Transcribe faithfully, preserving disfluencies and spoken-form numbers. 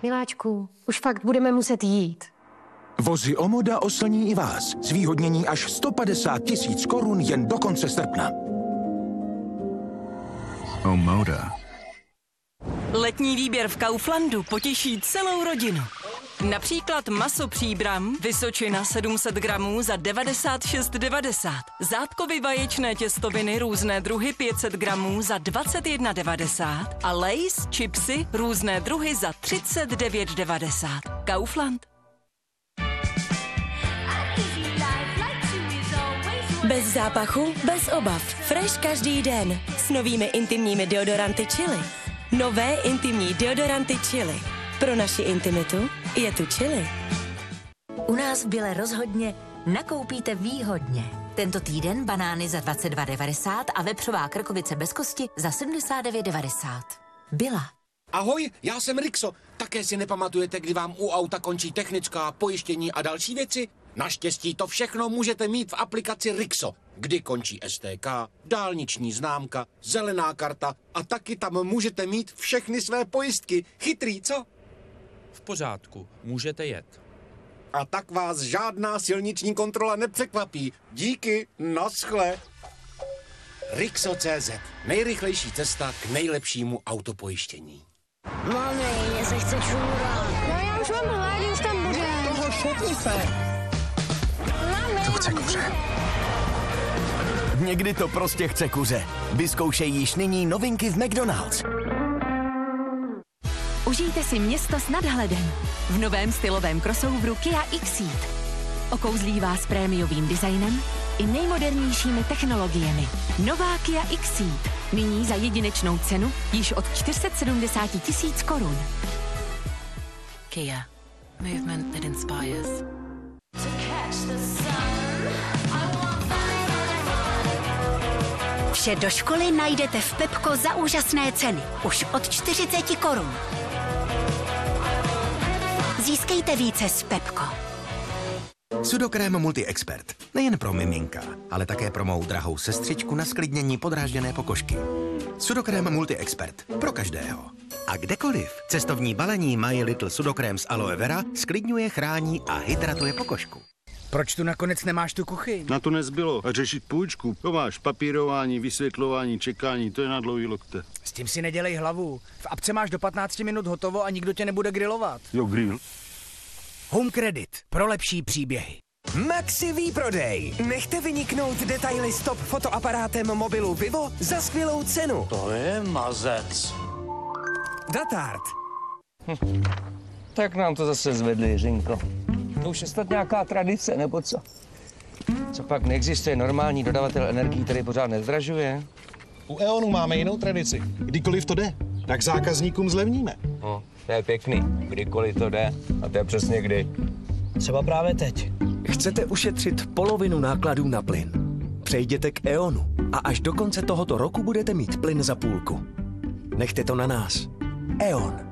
Miláčku, už fakt budeme muset jít. Vozy Omoda oslní i vás. Zvýhodnění až sto padesát tisíc korun jen do konce srpna. Omoda. Letní výběr v Kauflandu potěší celou rodinu. Například maso Příbram, Vysočina sedm set gramů za devadesát šest devadesát. Zátkovy vaječné těstoviny různé druhy pět set gramů za dvacet jedna devadesát. A Lay's chipsy různé druhy za třicet devět devadesát. Kaufland. Bez zápachu, bez obav. Fresh každý den. S novými intimními deodoranty Chili. Nové intimní deodoranty Chili. Pro naši intimitu je tu Chili. U nás v Bile rozhodně nakoupíte výhodně. Tento týden banány za dvacet dva devadesát a vepřová krkovice bez kosti za sedmdesát devět devadesát. Byla. Ahoj, já jsem Rixo. Také si nepamatujete, kdy vám u auta končí technická, pojištění a další věci? Naštěstí to všechno můžete mít v aplikaci Rixo, kdy končí S T K, dálniční známka, zelená karta a taky tam můžete mít všechny své pojistky. Chytrý, co? V pořádku, můžete jet. A tak vás žádná silniční kontrola nepřekvapí. Díky, naschle. Rixo tečka cé zet. Nejrychlejší cesta k nejlepšímu autopojištění. Mami, mně se chce čůrat. No já už mám hlad, už tam bude. Toho šutni se. Mami. To chce kuře. Někdy to prostě chce kuře. Vyzkoušej již nyní novinky v McDonald's. Užijte si město s nadhledem v novém stylovém crossoveru Kia Xceed. Okouzlí vás prémiovým designem i nejmodernějšími technologiemi. Nová Kia Xceed. Nyní za jedinečnou cenu již od čtyři sta sedmdesát tisíc korun. Kia. Movement that inspires. Vše do školy najdete v Pepko za úžasné ceny. Už od čtyřicet korun. Získejte více s Pepko. Sudokrém Multi-Expert. Nejen pro miminka, ale také pro mou drahou sestřičku na sklidnění podrážděné pokožky. Sudokrém Multi-Expert. Pro každého. A kdekoliv. Cestovní balení My Little Sudokrém z aloe vera sklidňuje, chrání a hydratuje pokožku. Proč tu nakonec nemáš tu kuchyň? Na to nezbylo. A řešit půjčku. To máš papírování, vysvětlování, čekání, to je na dlouhý lokte. S tím si nedělej hlavu. V apce máš do patnácti minut hotovo a nikdo tě nebude grilovat. Jo, grill. Home Credit. Pro lepší příběhy. Maxi výprodej. Nechte vyniknout detaily s top fotoaparátem mobilu Vivo za skvělou cenu. To je mazec. Datard. Hm. Tak nám to zase zvedli, Jiřinko. To už je snad nějaká tradice, nebo co? Co pak neexistuje normální dodavatel energií, který pořád nezdražuje? U E.ONu máme jinou tradici. Kdykoliv to jde, tak zákazníkům zlevníme. No, to je pěkný. Kdykoliv to jde. A to je přesně kdy. Třeba právě teď. Chcete ušetřit polovinu nákladů na plyn? Přejděte k E.ONu a až do konce tohoto roku budete mít plyn za půlku. Nechte to na nás. E.ON.